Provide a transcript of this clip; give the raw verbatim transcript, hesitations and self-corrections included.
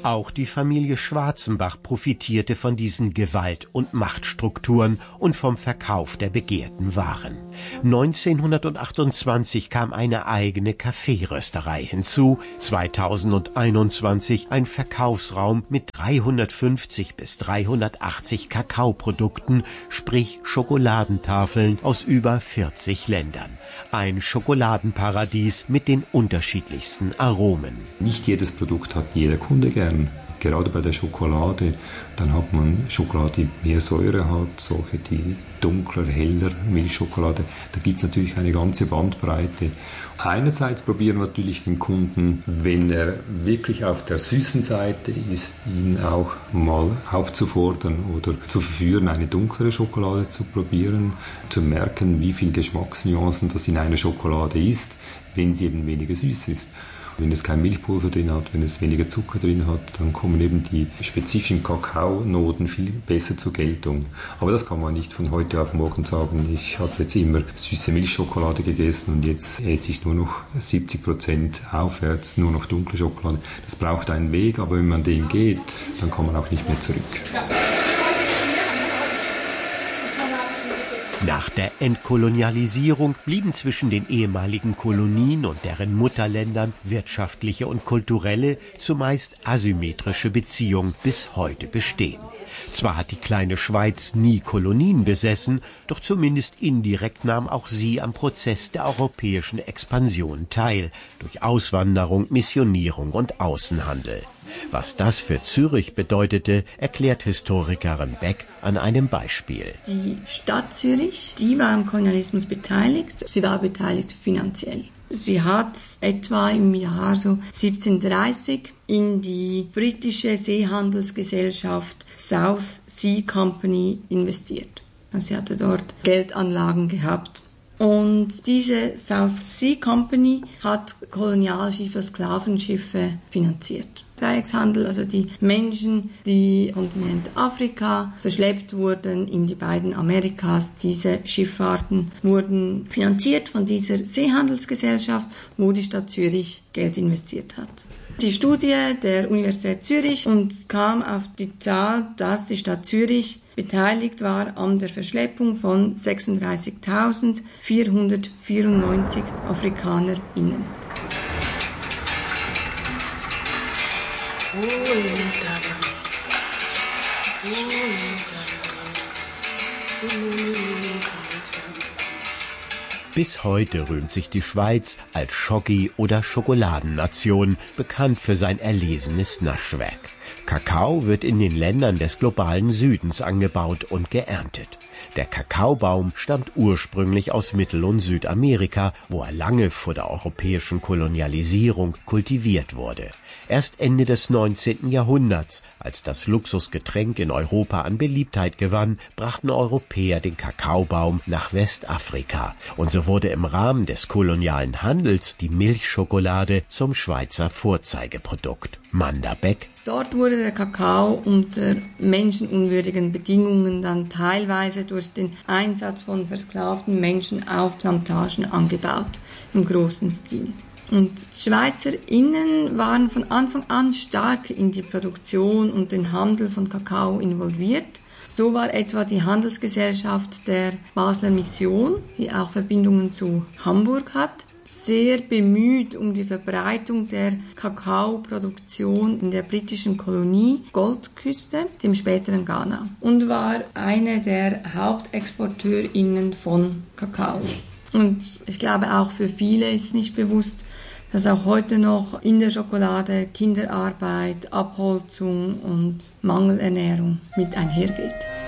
Auch die Familie Schwarzenbach profitierte von diesen Gewalt- und Machtstrukturen und vom Verkauf der begehrten Waren. neunzehnhundertachtundzwanzig kam eine eigene Kaffeerösterei hinzu, zweitausendeinundzwanzig ein Verkaufsraum mit dreihundertfünfzig bis dreihundertachtzig Kakaoprodukten, sprich Schokoladentafeln aus über vierzig Ländern. Ein Schokoladenparadies mit den unterschiedlichsten Aromen. Nicht jedes Produkt hat jeder Kunde gern. Gerade bei der Schokolade, dann hat man Schokolade, die mehr Säure hat, solche, die dunkler, heller, Milchschokolade. Da gibt es natürlich eine ganze Bandbreite. Einerseits probieren wir natürlich den Kunden, wenn er wirklich auf der süßen Seite ist, ihn auch mal aufzufordern oder zu verführen, eine dunklere Schokolade zu probieren, zu merken, wie viel Geschmacksnuancen das in einer Schokolade ist, wenn sie eben weniger süß ist. Wenn es kein Milchpulver drin hat, wenn es weniger Zucker drin hat, dann kommen eben die spezifischen Kakaonoten viel besser zur Geltung. Aber das kann man nicht von heute auf morgen sagen. Ich habe jetzt immer süße Milchschokolade gegessen und jetzt esse ich nur noch siebzig Prozent aufwärts, nur noch dunkle Schokolade. Das braucht einen Weg, aber wenn man den geht, dann kann man auch nicht mehr zurück. Nach der Entkolonialisierung blieben zwischen den ehemaligen Kolonien und deren Mutterländern wirtschaftliche und kulturelle, zumeist asymmetrische Beziehungen bis heute bestehen. Zwar hat die kleine Schweiz nie Kolonien besessen, doch zumindest indirekt nahm auch sie am Prozess der europäischen Expansion teil, durch Auswanderung, Missionierung und Außenhandel. Was das für Zürich bedeutete, erklärt Historikerin Beck an einem Beispiel. Die Stadt Zürich, die war am Kolonialismus beteiligt. Sie war beteiligt finanziell. Sie hat etwa im Jahr so siebzehnhundertdreißig in die britische Seehandelsgesellschaft South Sea Company investiert. Also sie hatte dort Geldanlagen gehabt. Und diese South Sea Company hat Kolonialschiffe, Sklavenschiffe finanziert. Dreieckshandel, also die Menschen, die Kontinent Afrika verschleppt wurden in die beiden Amerikas. Diese Schifffahrten wurden finanziert von dieser Seehandelsgesellschaft, wo die Stadt Zürich Geld investiert hat. Die Studie der Universität Zürich und kam auf die Zahl, dass die Stadt Zürich beteiligt war an der Verschleppung von sechsunddreißigtausendvierhundertvierundneunzig AfrikanerInnen. Bis heute rühmt sich die Schweiz als Schoki- oder Schokoladennation, bekannt für sein erlesenes Naschwerk. Kakao wird in den Ländern des globalen Südens angebaut und geerntet. Der Kakaobaum stammt ursprünglich aus Mittel- und Südamerika, wo er lange vor der europäischen Kolonialisierung kultiviert wurde. Erst Ende des neunzehnten Jahrhunderts, als das Luxusgetränk in Europa an Beliebtheit gewann, brachten Europäer den Kakaobaum nach Westafrika. Und so wurde im Rahmen des kolonialen Handels die Milchschokolade zum Schweizer Vorzeigeprodukt. Manda Beck. Dort wurde der Kakao unter menschenunwürdigen Bedingungen dann teilweise durch den Einsatz von versklavten Menschen auf Plantagen angebaut, im großen Stil. Und SchweizerInnen waren von Anfang an stark in die Produktion und den Handel von Kakao involviert. So war etwa die Handelsgesellschaft der Basler Mission, die auch Verbindungen zu Hamburg hat, sehr bemüht um die Verbreitung der Kakaoproduktion in der britischen Kolonie Goldküste, dem späteren Ghana, und war eine der HauptexporteurInnen von Kakao. Und ich glaube, auch für viele ist nicht bewusst, dass auch heute noch in der Schokolade Kinderarbeit, Abholzung und Mangelernährung mit einhergeht.